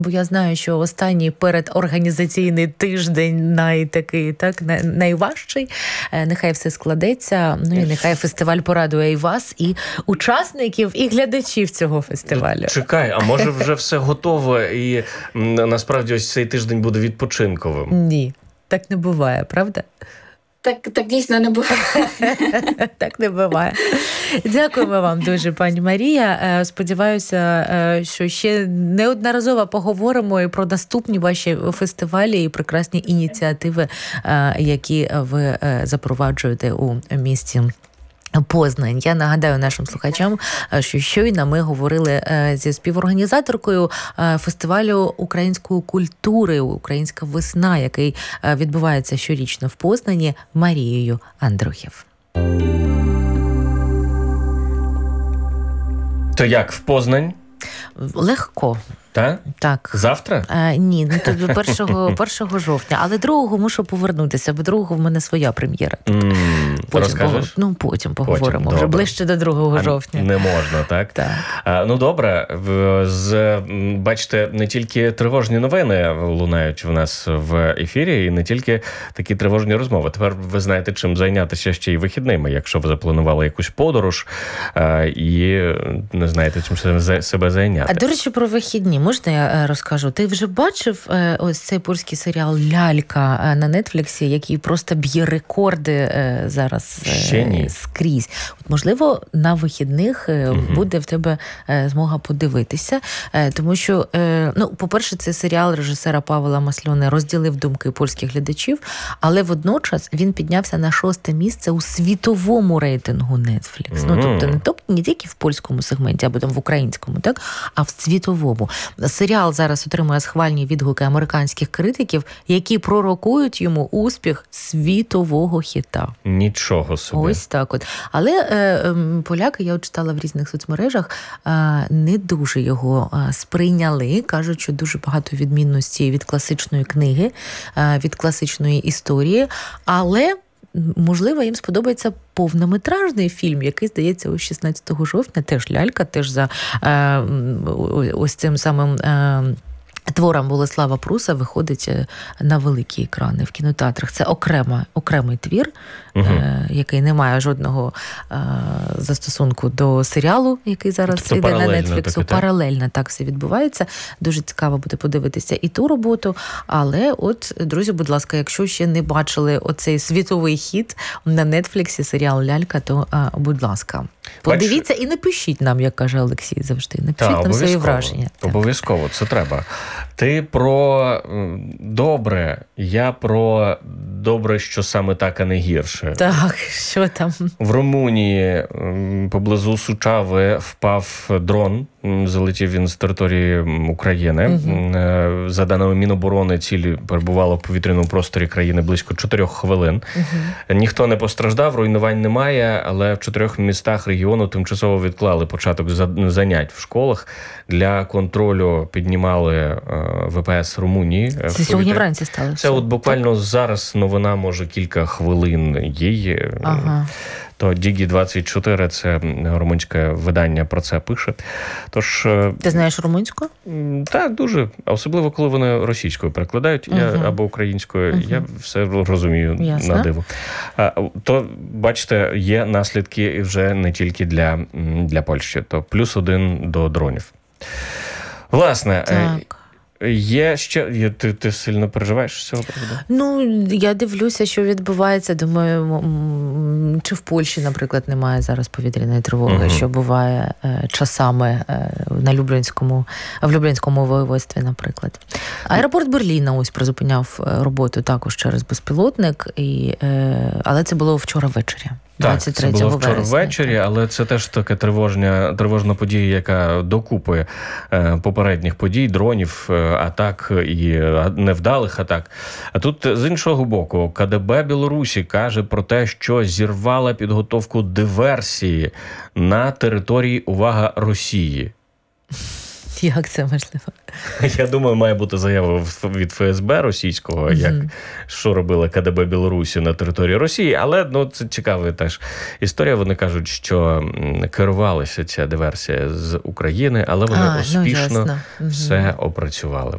Бо я знаю, що останній передорганізаційний тиждень найважчий. Нехай все складеться. Ну і нехай фестиваль порадує і вас, і учасників, і глядачів цього фестивалю. Чекай, а може вже все готове і насправді ось цей тиждень буде відпочинковим? Ні, так не буває, правда? Так дійсно не буває. Так не буває. Дякуємо вам дуже, пані Марія. Сподіваюся, що ще неодноразово поговоримо і про наступні ваші фестивалі і прекрасні ініціативи, які ви запроваджуєте у місті Познань. Я нагадаю нашим слухачам, що щойно ми говорили зі співорганізаторкою фестивалю української культури «Українська весна», який відбувається щорічно в Познані, Марією Андрухів. То як, в Познань? Легко. Так? Завтра? Ні, то 1 жовтня. Але 2-го мушу повернутися, бо 2-го в мене своя прем'єра. Розкажеш? Потім поговоримо. Вже ближче до 2 жовтня. Не можна, так? Так. Добре. Бачите, не тільки тривожні новини лунають в нас в ефірі, і не тільки такі тривожні розмови. Тепер ви знаєте, чим зайнятися ще й вихідними, якщо ви запланували якусь подорож і не знаєте, чим себе зайняти. А, до речі, про вихідні. Можна я розкажу? Ти вже бачив ось цей польський серіал «Лялька» на Нетфліксі, який просто б'є рекорди зараз скрізь? От, можливо, на вихідних буде в тебе змога подивитися, тому що, по-перше, цей серіал режисера Павла Масльони розділив думки польських глядачів, але водночас він піднявся на 6-те місце у світовому рейтингу Netflix. Тобто не тільки в польському сегменті, або там в українському, так, а в світовому. Серіал зараз отримує схвальні відгуки американських критиків, які пророкують йому успіх світового хіта. Нічого собі. Ось так от. Але поляки, я читала в різних соцмережах, не дуже його сприйняли. Кажуть, що дуже багато відмінностей від класичної книги, від класичної історії. Але можливо, їм сподобається повнометражний фільм, який, здається, ось 16 жовтня, теж «Лялька», теж за ось цим самим твором Болеслава Пруса виходить на великі екрани в кінотеатрах. Це окремий твір, який не має жодного застосунку до серіалу, який зараз йде на Нетфліксу. Паралельно так все відбувається. Дуже цікаво буде подивитися і ту роботу. Але от, друзі, будь ласка, якщо ще не бачили оцей світовий хіт на Нетфліксі, серіал «Лялька», то, будь ласка, подивіться і напишіть нам, як каже Олексій завжди. Напишіть нам свої враження. Обов'язково, це треба. Ти про добре, я про добре, що саме так, а не гірше. Так, що там? В Румунії поблизу Сучави впав дрон, залетів він з території України. За даними Міноборони, ціль перебувала в повітряному просторі країни близько 4 хвилин. Ніхто не постраждав, руйнувань немає, але в 4 містах регіону тимчасово відклали початок занять в школах. Для контролю піднімали ВПС Румунії. Це сьогодні вранці сталося? Це от буквально зараз новина, може, кілька хвилин їй. То Дігі-24, це румунське видання, про це пише. Тож, ти знаєш румунську? Так, дуже. Особливо, коли вони російською перекладають або українською. Я все розумію. Ясно. На диво. То, бачите, є наслідки вже не тільки для Польщі. То +1 до дронів. Власне, так. Є ще... Ти сильно переживаєш з цього приводу? Я дивлюся, що відбувається. Думаю, чи в Польщі, наприклад, немає зараз повітряної тривоги, що буває часами в Люблінському воєводстві, наприклад. Аеропорт Берліна ось призупиняв роботу також через безпілотник, але це було вчора ввечері. Так, це було вчора ввечері, але це теж така тривожна подія, яка докупує попередніх подій, дронів, атак і невдалих атак. А тут, з іншого боку, КДБ Білорусі каже про те, що зірвала підготовку диверсії на території, увага, Росії. Як це можливо? Я думаю, має бути заява від ФСБ російського, що робила КДБ Білорусі на території Росії, але це цікава теж історія. Вони кажуть, що керувалася ця диверсія з України, але вони успішно все опрацювали.